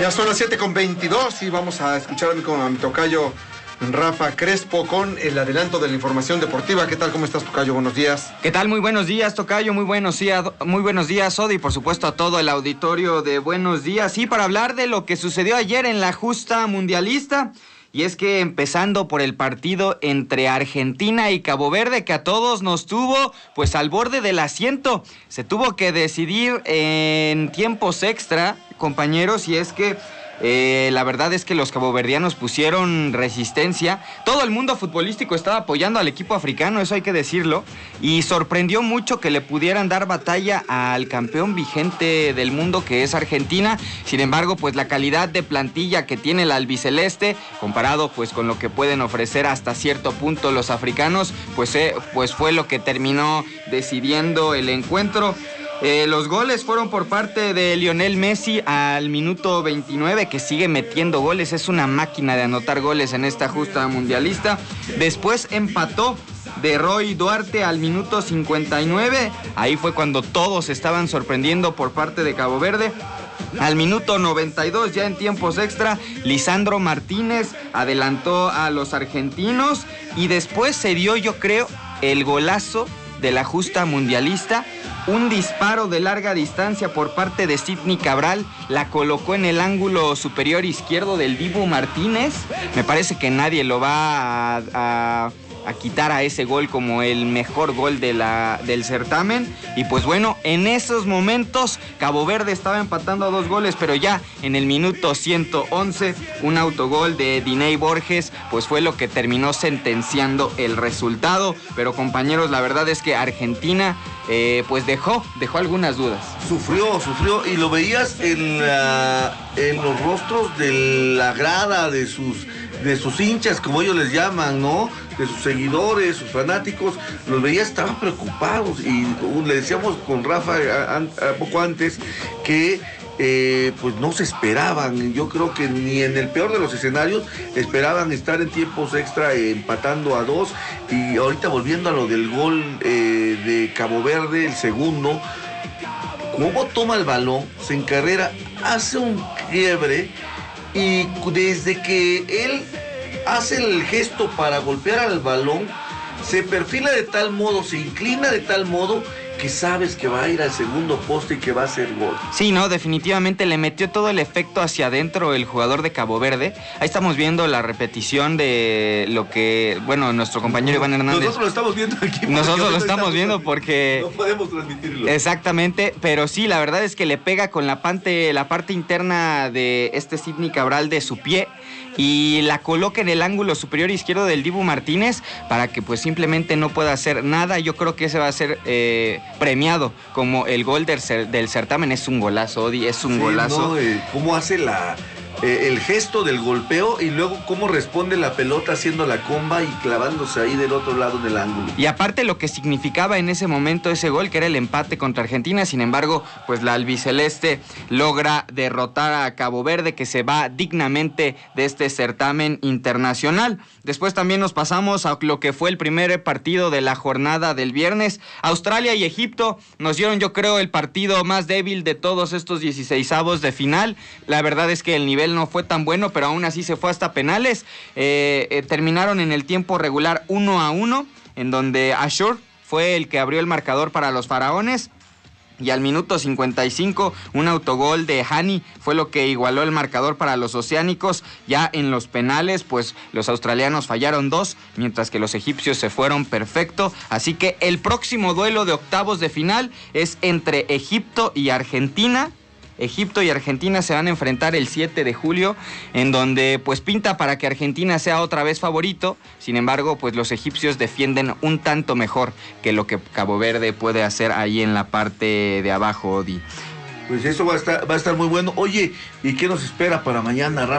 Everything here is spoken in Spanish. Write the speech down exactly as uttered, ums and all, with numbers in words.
Ya son las siete con veintidós y vamos a escuchar a mi, a mi tocayo Rafa Crespo con el adelanto de la información deportiva. ¿Qué tal? ¿Cómo estás, tocayo? Buenos días. ¿Qué tal? Muy buenos días, tocayo. Muy buenos días, muy buenos días, Odi, y por supuesto a todo el auditorio de Buenos Días. Y para hablar de lo que sucedió ayer en la justa mundialista. Y es que empezando por el partido entre Argentina y Cabo Verde, que a todos nos tuvo pues al borde del asiento. Se tuvo que decidir en tiempos extra, compañeros, y es que eh, la verdad es que los caboverdianos pusieron resistencia. Todo el mundo futbolístico estaba apoyando al equipo africano, eso hay que decirlo, y sorprendió mucho que le pudieran dar batalla al campeón vigente del mundo, que es Argentina. Sin embargo, pues la calidad de plantilla que tiene el albiceleste, comparado pues con lo que pueden ofrecer hasta cierto punto los africanos, pues, eh, pues fue lo que terminó decidiendo el encuentro. Eh, los goles fueron por parte de Lionel Messi al minuto veintinueve, que sigue metiendo goles, es una máquina de anotar goles en esta justa mundialista. Después empató de Roy Duarte al minuto cincuenta y nueve, ahí fue cuando todos estaban sorprendiendo por parte de Cabo Verde. Al minuto noventa y dos, ya en tiempos extra, Lisandro Martínez adelantó a los argentinos y después se dio, yo creo, el golazo de la justa mundialista. Un disparo de larga distancia por parte de Sidney Cabral, la colocó en el ángulo superior izquierdo del Dibu Martínez. Me parece que nadie lo va a, a, a quitar a ese gol como el mejor gol de la, del certamen. Y pues bueno, en esos momentos Cabo Verde estaba empatando a dos goles, pero ya en el minuto ciento once, un autogol de Diney Borges pues fue lo que terminó sentenciando el resultado. Pero compañeros, la verdad es que Argentina Eh, pues dejó, dejó algunas dudas. Sufrió, sufrió, y lo veías en, la, en los rostros de la grada, de sus, de sus hinchas, como ellos les llaman, ¿no? De sus seguidores, sus fanáticos, los veías, estaban preocupados, y uh, le decíamos con Rafa a, a, a poco antes que Eh, pues no se esperaban. Yo creo que ni en el peor de los escenarios esperaban estar en tiempos extra eh, empatando a dos. Y ahorita volviendo a lo del gol eh, de Cabo Verde, el segundo, cómo toma el balón, se encarrera, hace un quiebre, y desde que él hace el gesto para golpear al balón, se perfila de tal modo, se inclina de tal modo que sabes que va a ir al segundo poste y que va a ser gol. Sí, no, definitivamente le metió todo el efecto hacia adentro el jugador de Cabo Verde. Ahí estamos viendo la repetición de lo que, bueno, nuestro compañero Iván Hernández. Nosotros lo estamos viendo aquí. Nosotros lo estamos viendo porque no podemos transmitirlo. Exactamente, pero sí, la verdad es que le pega con la parte, la parte interna de este Sidney Cabral de su pie y la coloca en el ángulo superior izquierdo del Dibu Martínez para que pues simplemente no pueda hacer nada. Yo creo que ese va a ser eh, premiado como el gol del, del certamen. Es un golazo, Odi, es un sí, golazo. No, eh, ¿cómo hace la, eh, el gesto del golpeo y luego cómo responde la pelota haciendo la comba y clavándose ahí del otro lado del ángulo? Y aparte lo que significaba en ese momento ese gol, que era el empate contra Argentina. Sin embargo, pues la albiceleste logra derrotar a Cabo Verde, que se va dignamente de este certamen internacional. Después también nos pasamos a lo que fue el primer partido de la jornada del viernes. Australia y Egipto nos dieron, yo creo, el partido más débil de todos estos dieciseisavos de final. La verdad es que el nivel no fue tan bueno, pero aún así se fue hasta penales. Eh, eh, terminaron en el tiempo regular uno a uno, en donde Ashur fue el que abrió el marcador para los faraones. Y al minuto cincuenta y cinco, un autogol de Hani fue lo que igualó el marcador para los oceánicos. Ya en los penales, pues los australianos fallaron dos, mientras que los egipcios se fueron perfecto. Así que el próximo duelo de octavos de final es entre Egipto y Argentina. Egipto y Argentina se van a enfrentar el siete de julio, en donde pues pinta para que Argentina sea otra vez favorito. Sin embargo, pues los egipcios defienden un tanto mejor que lo que Cabo Verde puede hacer ahí en la parte de abajo, Odi. Pues eso va a estar, va a estar muy bueno. Oye, ¿y qué nos espera para mañana, Rafa?